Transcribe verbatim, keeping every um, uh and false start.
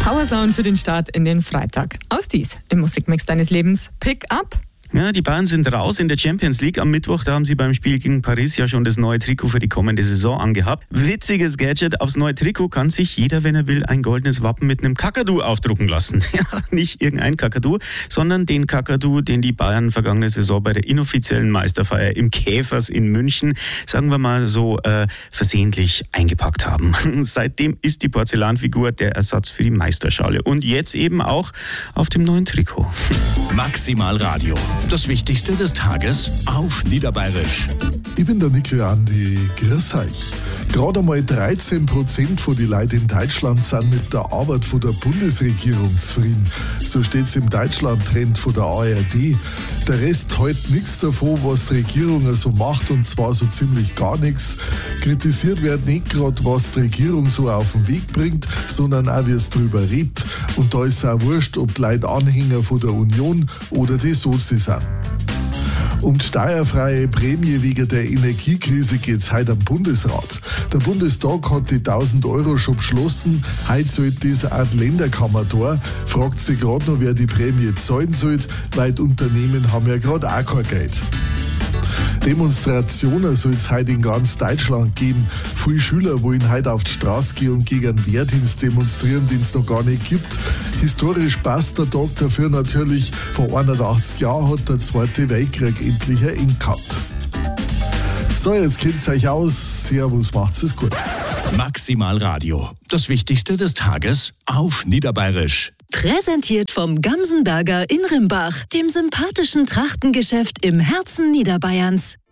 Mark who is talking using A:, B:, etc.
A: Powersound für den Start in den Freitag. Aus dies im Musikmix deines Lebens. Pick up.
B: Ja, die Bayern sind raus in der Champions League. Am Mittwoch, da haben sie beim Spiel gegen Paris ja schon das neue Trikot für die kommende Saison angehabt. Witziges Gadget, aufs neue Trikot kann sich jeder, wenn er will, ein goldenes Wappen mit einem Kakadu aufdrucken lassen. Ja, nicht irgendein Kakadu, sondern den Kakadu, den die Bayern vergangene Saison bei der inoffiziellen Meisterfeier im Käfers in München, sagen wir mal so, äh, versehentlich eingepackt haben. Seitdem ist die Porzellanfigur der Ersatz für die Meisterschale. Und jetzt eben auch auf dem neuen Trikot.
C: Maximal Radio. Das Wichtigste des Tages auf Niederbayerisch.
D: Ich bin der Nickel Andi. Grüß euch. Gerade einmal dreizehn Prozent von den Leuten in Deutschland sind mit der Arbeit von der Bundesregierung zufrieden. So steht es im Deutschland-Trend von der A R D. Der Rest hält nichts davon, was die Regierung so macht, und zwar so ziemlich gar nichts. Kritisiert wird nicht gerade, was die Regierung so auf den Weg bringt, sondern auch, wie es drüber redet. Und da ist es auch wurscht, ob die Leute Anhänger von der Union oder die Sozi sind. Um die steuerfreie Prämie wegen der Energiekrise geht es heute am Bundesrat. Der Bundestag hat die tausend Euro schon beschlossen. Heute sollte das auch die Länderkammer da. Fragt sich gerade noch, wer die Prämie zahlen soll, weil die Unternehmen haben ja gerade auch kein Geld. Demonstrationen soll es heute in ganz Deutschland geben. Viele Schüler wollen heute auf die Straße gehen und gegen einen Wehrdienst demonstrieren, den es noch gar nicht gibt. Historisch passt der Tag dafür natürlich. Vor einundachtzig Jahren hat der Zweite Weltkrieg endlich ein Ende gehabt. So, jetzt kennt ihr euch aus. Servus, macht's es gut.
C: Maximal Radio. Das Wichtigste des Tages auf Niederbayerisch.
E: Präsentiert vom Gamsenberger in Rimbach, dem sympathischen Trachtengeschäft im Herzen Niederbayerns.